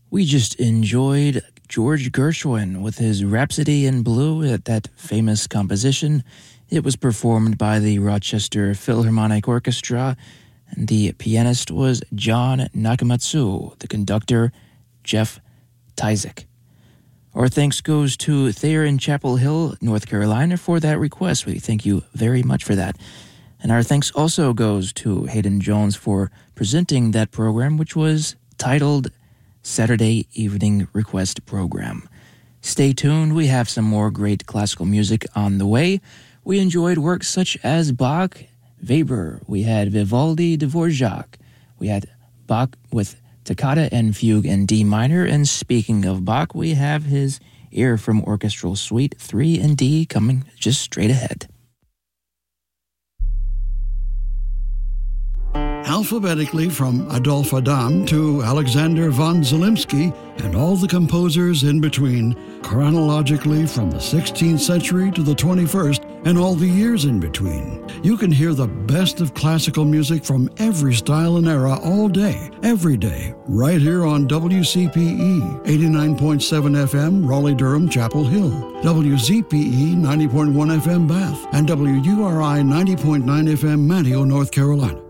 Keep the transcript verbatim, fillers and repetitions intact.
We just enjoyed George Gershwin with his Rhapsody in Blue, that famous composition. It was performed by the Rochester Philharmonic Orchestra, and the pianist was John Nakamatsu, the conductor, Jeff Tyzik. Our thanks goes to Thayer in Chapel Hill, North Carolina, for that request. We thank you very much for that. And our thanks also goes to Hayden Jones for presenting that program, which was titled Saturday Evening Request Program. Stay tuned. We have some more great classical music on the way. We enjoyed works such as Bach, Weber. We had Vivaldi, Dvorak. We had Bach with Toccata and Fugue in D minor. And speaking of Bach, we have his Ear from Orchestral Suite three in D coming just straight ahead. Alphabetically from Adolf Adam to Alexander von Zelensky and all the composers in between, chronologically from the sixteenth century to the twenty-first and all the years in between. You can hear the best of classical music from every style and era all day, every day, right here on W C P E eighty-nine point seven F M, Raleigh-Durham, Chapel Hill, W Z P E ninety point one F M, Bath, and W U R I ninety point nine F M, Manteo, North Carolina.